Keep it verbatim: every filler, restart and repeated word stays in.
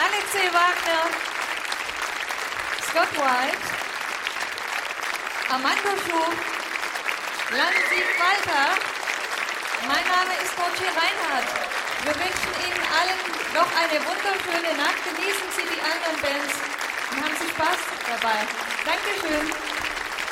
Alexei Wagner, Scott White, Armando Schub, Lansied Walter. Mein Name ist Roger Reinhardt. Wir wünschen Ihnen allen noch eine wunderschöne Nacht. Genießen Sie die anderen Bands und haben Sie Spaß dabei. Dankeschön.